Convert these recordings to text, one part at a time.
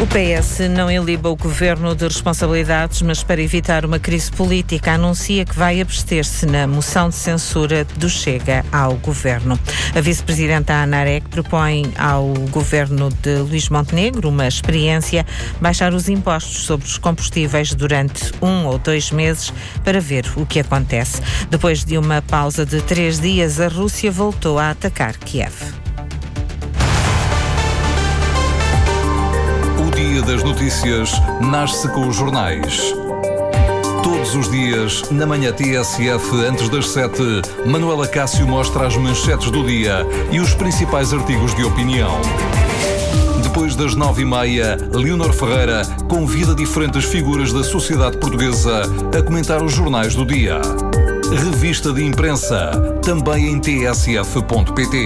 O PS não iliba o governo de responsabilidades, mas para evitar uma crise política anuncia que vai abster-se na moção de censura do Chega ao governo. A vice-presidenta Ana Areque propõe ao governo de Luís Montenegro uma experiência, baixar os impostos sobre os combustíveis durante 1 ou 2 meses para ver o que acontece. Depois de uma pausa de 3 dias, a Rússia voltou a atacar Kiev. O Dia das Notícias nasce com os jornais. Todos os dias, na manhã TSF, antes das 7, Manuela Cássio mostra as manchetes do dia e os principais artigos de opinião. Depois das 9h30, Leonor Ferreira convida diferentes figuras da sociedade portuguesa a comentar os jornais do dia. Revista de imprensa, também em tsf.pt.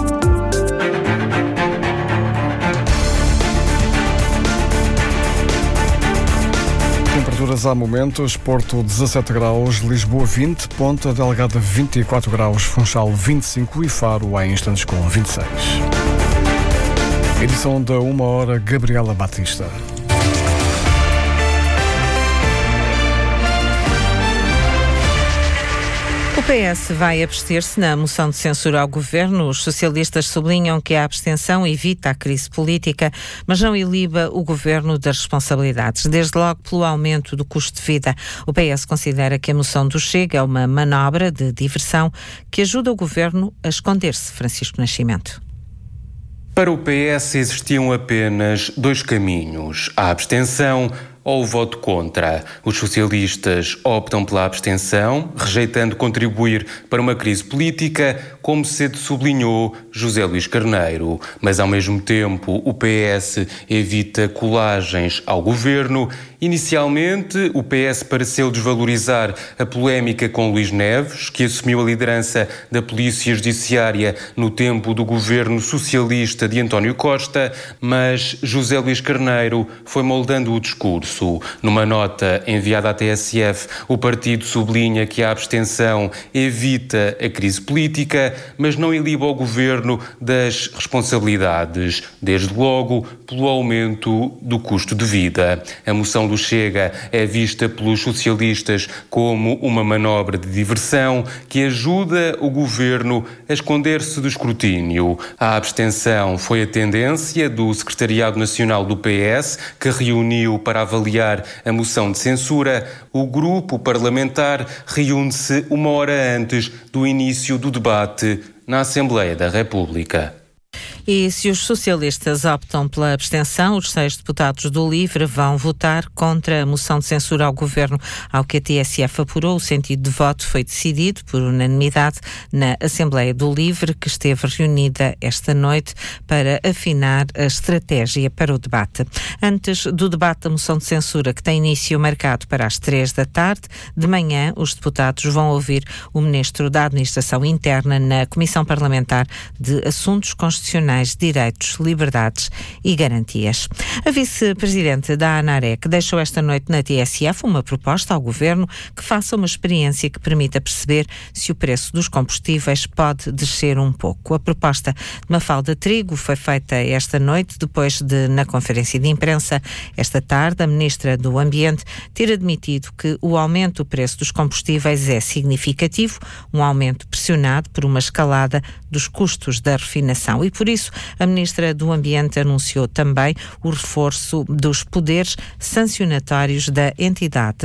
Temperaturas há momentos: Porto 17 graus, Lisboa 20, Ponta Delgada 24 graus, Funchal 25 e Faro há instantes com 26. Edição da 1h, Gabriela Batista. O PS vai abster-se na moção de censura ao governo. Os socialistas sublinham que a abstenção evita a crise política, mas não iliba o governo das responsabilidades, desde logo pelo aumento do custo de vida. O PS considera que a moção do Chega é uma manobra de diversão que ajuda o governo a esconder-se. Francisco Nascimento. Para o PS existiam apenas 2 caminhos: a abstenção ou o voto contra. Os socialistas optam pela abstenção, rejeitando contribuir para uma crise política, como cedo sublinhou José Luís Carneiro. Mas, ao mesmo tempo, o PS evita colagens ao governo. Inicialmente, o PS pareceu desvalorizar a polémica com Luís Neves, que assumiu a liderança da Polícia Judiciária no tempo do governo socialista de António Costa, mas José Luís Carneiro foi moldando o discurso. Numa nota enviada à TSF, o partido sublinha que a abstenção evita a crise política, mas não iliba o governo das responsabilidades, desde logo pelo aumento do custo de vida. A moção do Chega é vista pelos socialistas como uma manobra de diversão que ajuda o governo a esconder-se do escrutínio. A abstenção foi a tendência do Secretariado Nacional do PS, que reuniu para avaliar a moção de censura. O grupo parlamentar reúne-se 1 hora antes do início do debate na Assembleia da República. E se os socialistas optam pela abstenção, os 6 deputados do LIVRE vão votar contra a moção de censura ao governo. Ao que a TSF apurou, o sentido de voto foi decidido por unanimidade na Assembleia do LIVRE, que esteve reunida esta noite para afinar a estratégia para o debate. Antes do debate da moção de censura, que tem início marcado para as 3 da tarde, de manhã os deputados vão ouvir o Ministro da Administração Interna na Comissão Parlamentar de Assuntos Constitucionais, Direitos, Liberdades e Garantias. A vice-presidente da Ana Areque deixou esta noite na TSF uma proposta ao governo que faça uma experiência que permita perceber se o preço dos combustíveis pode descer um pouco. A proposta de Mafalda Trigo foi feita esta noite, depois de, na conferência de imprensa esta tarde, a Ministra do Ambiente ter admitido que o aumento do preço dos combustíveis é significativo, um aumento pressionado por uma escalada dos custos da refinação. E por isso, a Ministra do Ambiente anunciou também o reforço dos poderes sancionatórios da entidade